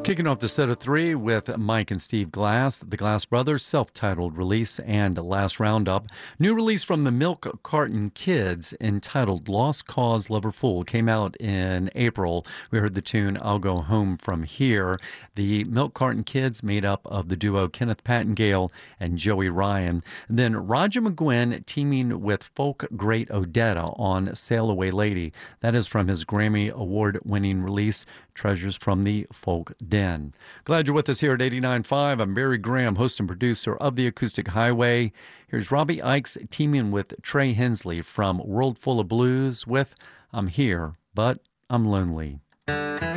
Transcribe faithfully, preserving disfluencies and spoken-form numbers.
Kicking off the set of three with Mike and Steve Glass, the Glass Brothers' self-titled release and last roundup. New release from the Milk Carton Kids entitled Lost Cause Lover Fool came out in April. We heard the tune I'll Go Home From Here. The Milk Carton Kids made up of the duo Kenneth Pattingale and Joey Ryan. Then Roger McGuinn teaming with folk great Odetta on Sail Away Lady. That is from his Grammy Award-winning release, Treasures from the Folk Den. Glad you're with us here at eighty-nine point five. I'm Barry Graham, host and producer of The Acoustic Highway. Here's Robbie Ikes teaming with Trey Hensley from World Full of Blues with I'm Here, But I'm Lonely.